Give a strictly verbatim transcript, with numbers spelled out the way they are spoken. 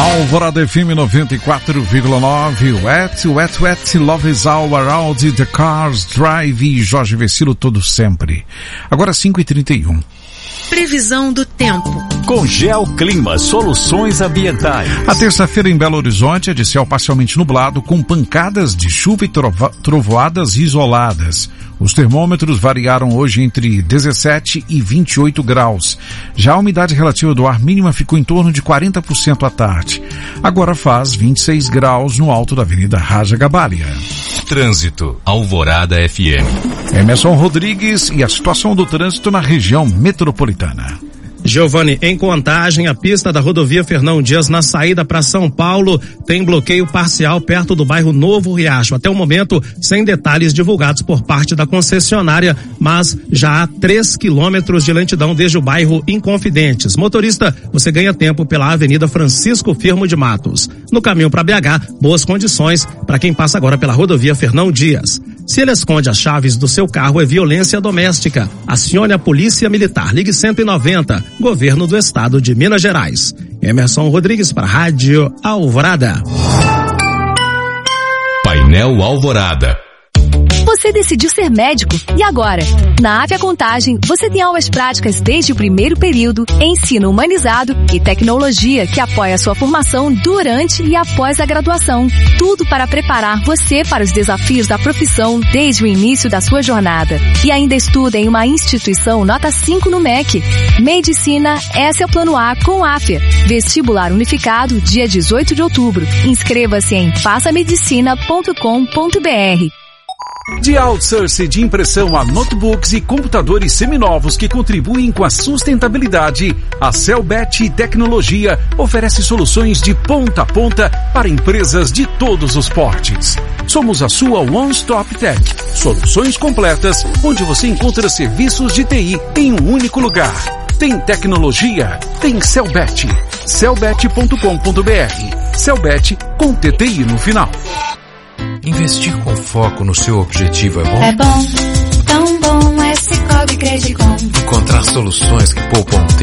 Alvorada F M noventa e quatro vírgula nove, Wet, Wet, Wet, Love is all around the cars, Drive e Jorge Vecilo todo sempre. Agora cinco e trinta e um. Previsão do tempo. Com Geoclima Soluções Ambientais. A terça-feira em Belo Horizonte é de céu parcialmente nublado, com pancadas de chuva e trovo- trovoadas isoladas. Os termômetros variaram hoje entre dezessete e vinte e oito graus. Já a umidade relativa do ar mínima ficou em torno de quarenta por cento à tarde. Agora faz vinte e seis graus no alto da Avenida Raja Gabalia. Trânsito, Alvorada F M. Emerson Rodrigues e a situação do trânsito na região metropolitana. Giovanni, em Contagem, a pista da rodovia Fernão Dias na saída para São Paulo tem bloqueio parcial perto do bairro Novo Riacho. Até o momento, sem detalhes divulgados por parte da concessionária, mas já há três quilômetros de lentidão desde o bairro Inconfidentes. Motorista, você ganha tempo pela Avenida Francisco Firmo de Matos. No caminho para B H, boas condições para quem passa agora pela rodovia Fernão Dias. Se ele esconde as chaves do seu carro, é violência doméstica. Acione a Polícia Militar. Ligue cento e noventa. Governo do Estado de Minas Gerais. Emerson Rodrigues para a Rádio Alvorada. Painel Alvorada. Você decidiu ser médico e agora? Na Avia Contagem, você tem aulas práticas desde o primeiro período, ensino humanizado e tecnologia que apoia a sua formação durante e após a graduação. Tudo para preparar você para os desafios da profissão desde o início da sua jornada. E ainda estuda em uma instituição nota cinco no M E C. Medicina, esse é o plano A com a Afia. Vestibular unificado, dia dezoito de outubro. Inscreva-se em faça medicina ponto com ponto b r. De outsourcing de impressão a notebooks e computadores seminovos que contribuem com a sustentabilidade, a Celbet Tecnologia oferece soluções de ponta a ponta para empresas de todos os portes. Somos a sua One Stop Tech, soluções completas onde você encontra serviços de T I em um único lugar. Tem tecnologia? Tem Celbet. Celbet ponto com ponto b r. Celbet com T T I no final. Investir com foco no seu objetivo é bom? É bom, tão bom, é Sicoob Credicom. Encontrar soluções que poupam tempo